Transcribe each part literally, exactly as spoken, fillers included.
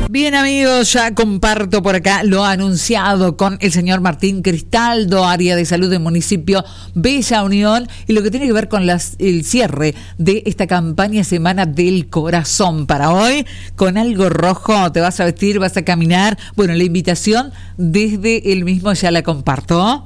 Bien, amigos, ya comparto por acá lo anunciado con el señor Martín Cristaldo, área de salud del municipio Bella Unión, y lo que tiene que ver con las, el cierre de esta campaña Semana del Corazón. Para hoy, con algo rojo, te vas a vestir, vas a caminar. Bueno, la invitación desde el mismo ya la comparto.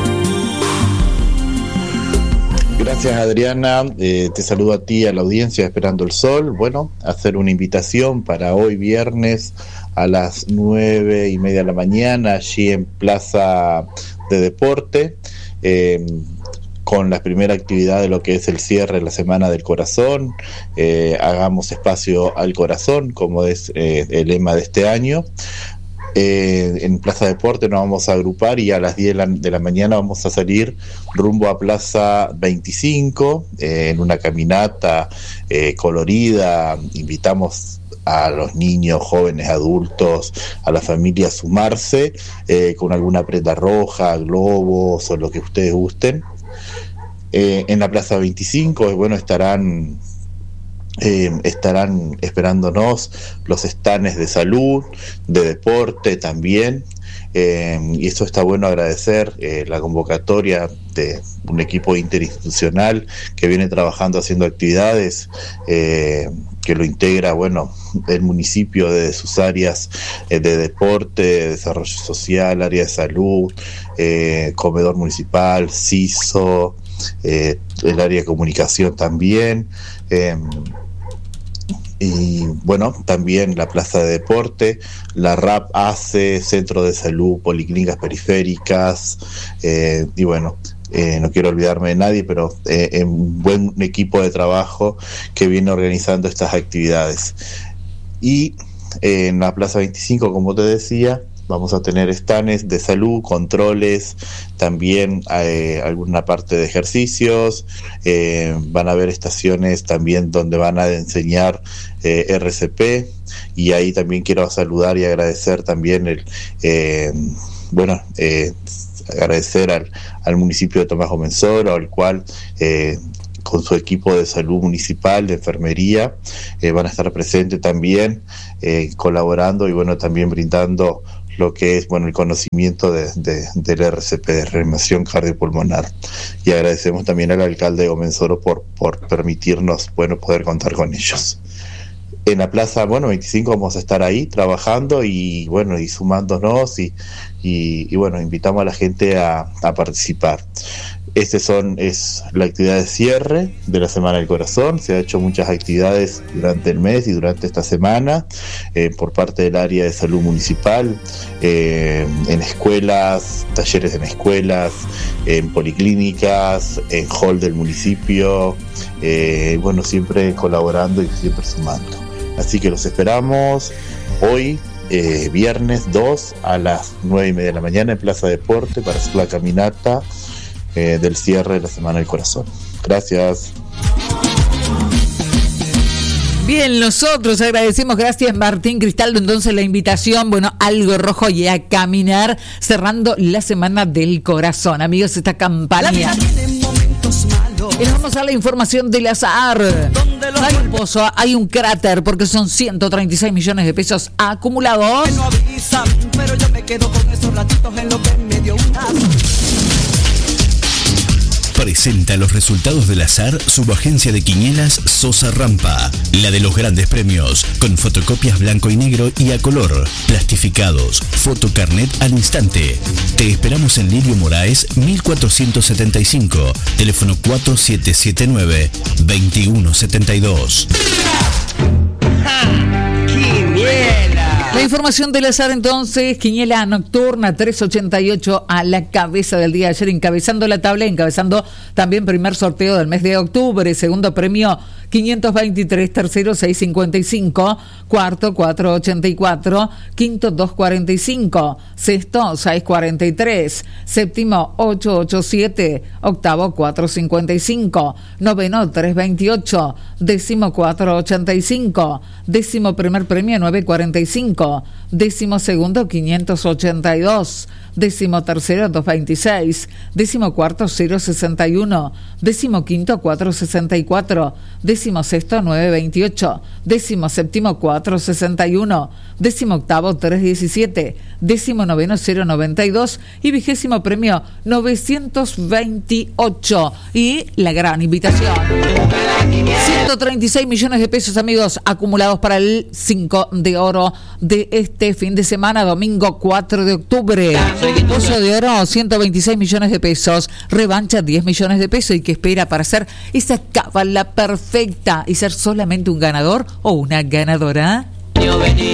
Gracias, Adriana, eh, te saludo a ti, a la audiencia Esperando el Sol. Bueno, hacer una invitación para hoy viernes a las nueve y media de la mañana allí en Plaza de Deporte, eh, con la primera actividad de lo que es el cierre de la Semana del Corazón. Eh, hagamos espacio al corazón, como es eh, el lema de este año. Eh, en Plaza Deporte nos vamos a agrupar y a las diez de la, de la mañana vamos a salir rumbo a Plaza veinticinco, eh, en una caminata eh, colorida. Invitamos a los niños, jóvenes, adultos, a la familia a sumarse eh, con alguna prenda roja, globos o lo que ustedes gusten. Eh, en la Plaza veinticinco, bueno, estarán Eh, estarán esperándonos los stands de salud, de deporte también, eh, y eso está bueno agradecer eh, la convocatoria de un equipo interinstitucional que viene trabajando haciendo actividades, eh, que lo integra, bueno, el municipio desde sus áreas eh, de deporte, de desarrollo social, área de salud, eh, comedor municipal, CISO, eh, el área de comunicación también, eh, y bueno, también la Plaza de Deporte, la R A P ACE, Centro de Salud, Policlínicas Periféricas, eh, y bueno, eh, no quiero olvidarme de nadie, pero eh, un buen equipo de trabajo que viene organizando estas actividades. Y eh, en la Plaza veinticinco, como te decía, vamos a tener stands de salud, controles, también eh, alguna parte de ejercicios, eh, van a haber estaciones también donde van a enseñar eh, R C P, y ahí también quiero saludar y agradecer también el, eh, bueno, eh, agradecer al, al municipio de Tomás Gomenzoro, al cual eh, con su equipo de salud municipal, de enfermería, eh, van a estar presentes también, eh, colaborando y bueno, también brindando lo que es, bueno, el conocimiento de, de, del R C P, de reanimación cardiopulmonar. Y agradecemos también al alcalde de Gomenzoro por, por permitirnos, bueno, poder contar con ellos. En la Plaza, bueno, veinticinco vamos a estar ahí trabajando y, bueno, y sumándonos y, y, y bueno, invitamos a la gente a, a participar. Este son, es la actividad de cierre de la Semana del Corazón. Se han hecho muchas actividades durante el mes y durante esta semana eh, por parte del área de salud municipal, eh, en escuelas, talleres en escuelas, en policlínicas, en hall del municipio, eh, bueno, siempre colaborando y siempre sumando. Así que los esperamos hoy, eh, viernes dos a las nueve y media de la mañana en Plaza Deporte para hacer la caminata Eh, del cierre de la Semana del Corazón. Gracias. Bien, nosotros agradecemos, gracias Martín Cristaldo, entonces la invitación, bueno, algo rojo y a caminar, cerrando la Semana del Corazón. Amigos, esta campaña. Y nos vamos a la información del azar. Hay un pozo, hay un cráter, porque son ciento treinta y seis millones de pesos acumulados. No avisan, pero yo me quedo con esos ratitos en lo que me dio una... Presenta los resultados del azar subagencia de quinielas Sosa Rampa, la de los grandes premios, con fotocopias blanco y negro y a color, plastificados, fotocarnet al instante. Te esperamos en Lirio Moraes mil cuatrocientos setenta y cinco, teléfono cuatro siete siete nueve, dos uno siete dos. La información del azar entonces, quiniela nocturna trescientos ochenta y ocho a la cabeza del día de ayer, encabezando la tabla, encabezando también primer sorteo del mes de octubre, segundo premio quinientos veintitrés, tercero seiscientos cincuenta y cinco, cuarto cuatrocientos ochenta y cuatro, quinto doscientos cuarenta y cinco, sexto seiscientos cuarenta y tres, séptimo ochocientos ochenta y siete, octavo cuatrocientos cincuenta y cinco, noveno trescientos veintiocho, décimo cuatrocientos ochenta y cinco, décimo primer premio novecientos cuarenta y cinco, quinto, décimo segundo quinientos ochenta y dos, décimo tercero doscientos veintiséis, décimo cuarto cero sesenta y uno, décimo quinto cuatrocientos sesenta y cuatro, décimo sexto novecientos veintiocho, décimo séptimo cuatrocientos sesenta y uno, décimo octavo trescientos diecisiete, décimo noveno cero noventa y dos y vigésimo premio novecientos veintiocho. Y la gran invitación, ciento treinta y seis millones de pesos, amigos, acumulados para el cinco de oro de este fin de semana, domingo cuatro de octubre. Pozo de oro, ciento veintiséis millones de pesos. Revancha, diez millones de pesos. ¿Y qué espera para hacer esa cábala perfecta y ser solamente un ganador o una ganadora?